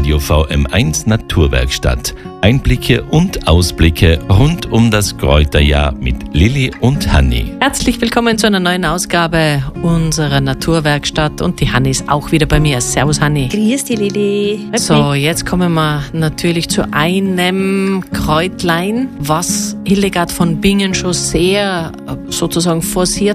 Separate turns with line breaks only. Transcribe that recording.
Radio VM1 Naturwerkstatt. Einblicke und Ausblicke rund um das Kräuterjahr mit Lilly und Hanni.
Herzlich willkommen zu einer neuen Ausgabe unserer Naturwerkstatt und die Hanni ist auch wieder bei mir. Servus Hanni.
Grüß die Lilly.
So, jetzt kommen wir natürlich zu einem Kräutlein, was Hildegard von Bingen schon sehr sozusagen forciert